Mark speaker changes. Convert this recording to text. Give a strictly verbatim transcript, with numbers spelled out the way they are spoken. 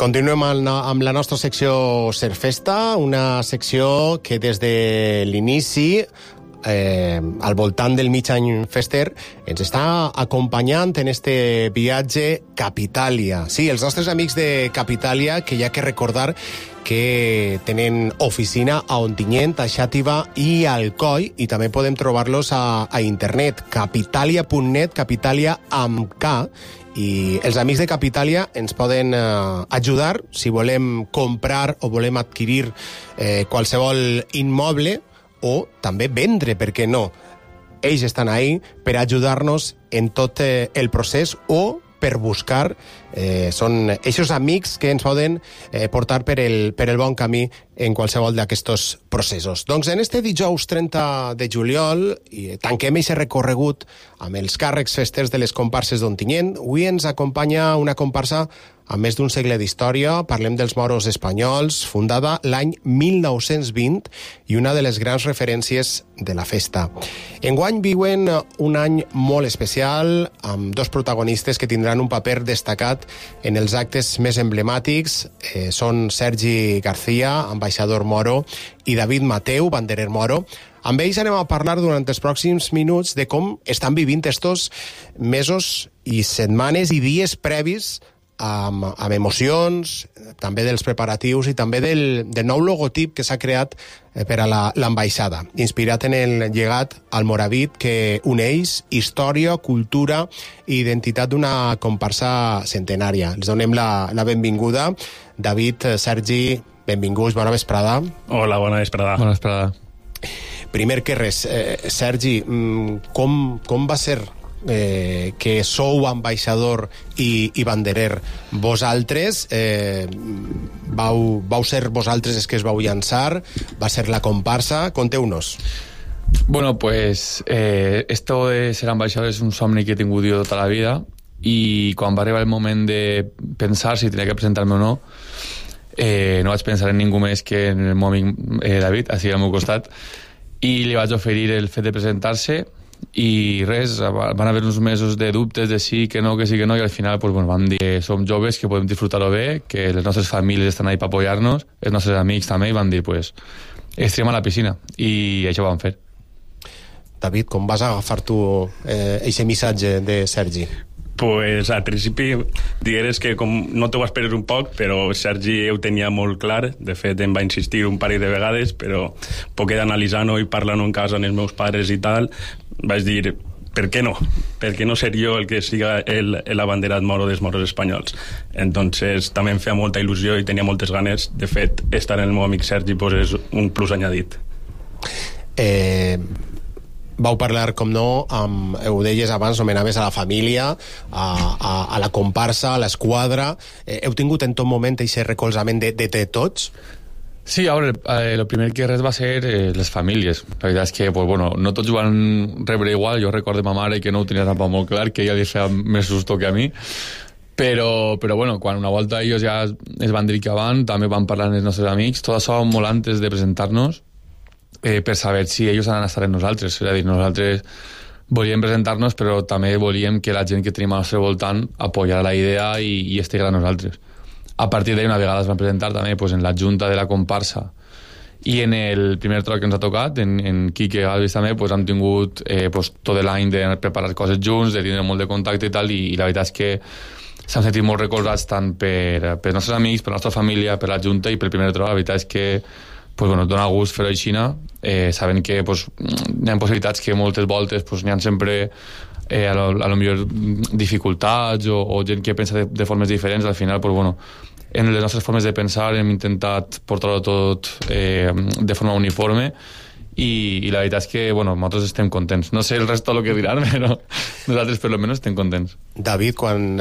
Speaker 1: Continuem amb la nostra secció Surfesta, una secció que des de l'inici, eh, al voltant del mig any fester, ens està acompanyant en este viatge Capitalia. Sí, els nostres amics de Capitalia, que hi ha que recordar que tenen oficina a Ontinyent, a Xàtiva i a Alcoi, i també podem trobar-los a, a internet, capitalia punt net, Capitalia amb K, i els amics de Capitalia ens poden eh, ajudar si volem comprar o volem adquirir eh, qualsevol immoble o també vendre, per què no? Ells estan ahí per ajudar-nos en tot eh, el procés o per buscar, eh, són eixos amics que ens poden eh, portar per el, per el bon camí en qualsevol d'aquests processos. Doncs en este dijous trenta de juliol i tanquem aquest recorregut amb els càrrecs festers de les comparses d'Ontinyent. Avui ens acompanya una comparsa amb més d'un segle d'història. Parlem dels moros espanyols, fundada l'any mil nou-cents vint i una de les grans referències de la festa. Enguany viuen un any molt especial amb dos protagonistes que tindran un paper destacat en els actes més emblemàtics. Eh, són Sergi García, ambaixador moro, i David Mateu, banderer moro. Amb ells anem a parlar durant els pròxims minuts de com estan vivint estos mesos i setmanes i dies previs amb, amb emocions, també dels preparatius i també del, del nou logotip que s'ha creat eh, per a l'ambaixada, inspirat en el llegat almoravit que uneix història, cultura i identitat d'una comparsa centenària. Els donem la, la benvinguda. David, Sergi, benvinguts, bona vesprada.
Speaker 2: Hola, bona vesprada.
Speaker 3: Bona vesprada.
Speaker 1: Primer que res, eh, Sergi, com, com va ser eh, que sou ambaixador i, i banderer? Vosaltres eh, vau, vau ser vosaltres els que es vau llançar, va ser la comparsa, conteu-nos.
Speaker 3: Bueno, pues eh, esto de ser ambaixador és un somni que he tingut jo tota la vida, i quan va arribar el moment de pensar si tenia que presentar-me o no, eh, no vaig pensar en ningú més que en el meu amic eh, David, així al meu costat, i li vaig oferir el fet de presentar-se. I res, van haver uns mesos de dubtes de sí, que no, que sí, que no, i al final pues, bueno, vam dir que som joves, que podem disfrutar-ho bé, que les nostres famílies estan ahí per apoyar-nos, els nostres amics també, i van dir pues, estirem a la piscina, i això ho vam fer.
Speaker 1: David, com vas agafar tu eh, aquest missatge de Sergi?
Speaker 2: Pues al principi digueres que com no t'ho esperes un poc, però Sergi ho tenia molt clar. De fet em va insistir un parell de vegades, però poquet analitzant-ho i parlant en casa amb els meus pares i tal, vaig dir, per què no? Per què no ser jo el que siga el, el abanderat moro dels moros espanyols? Entonces també em feia molta il·lusió i tenia moltes ganes. De fet, estar en el meu amic Sergi pues, és un plus añadit.
Speaker 1: Eh... Vau parlar, com no, amb, ho deies abans, nomenaves a la família, a, a, a la comparsa, a l'esquadra. Eh, heu tingut en tot moment aquest recolzament de, de, de tots?
Speaker 3: Sí, a veure, eh, el primer que res va ser eh, les famílies. La veritat és que, pues, bueno, no tots ho van rebre igual. Jo recordo ma mare que no ho tenia tampoc molt clar, que ella li feia més susto que a mi. Però, però bueno, quan una volta ells ja es van dir que van, també van parlar amb els nostres amics. Tot això molt antes de presentar-nos, Eh, per saber si ells han estat en nosaltres. És a dir, nosaltres volíem presentar-nos, però també volíem que la gent que tenim al nostre voltant apoyara la idea i, i estigués a nosaltres. A partir d'ahí, una vegada es van presentar també pues, en la junta de la comparsa i en el primer troc que ens ha tocat, en, en Quique Galvis també, pues, hem tingut eh, pues, tot l'any de preparar coses junts, de tenir molt de contacte i tal, i, i la veritat és que s'han sentit molt recolzats tant per, per els nostres amics, per la nostra família, per la junta i per el primer troc. La veritat és que pues, bueno, dona gust fer-ho així, eh, sabent que pues, hi ha possibilitats que moltes voltes pues, n'hi ha sempre eh, a, lo, a lo millor dificultats o, o gent que pensa de, de formes diferents. Al final, pues, bueno, en les nostres formes de pensar hem intentat portar-ho tot eh, de forma uniforme i, i la veritat és que bueno, nosaltres estem contents. No sé el resto del que diran, però nosaltres per lo menos estem contents.
Speaker 1: David, quan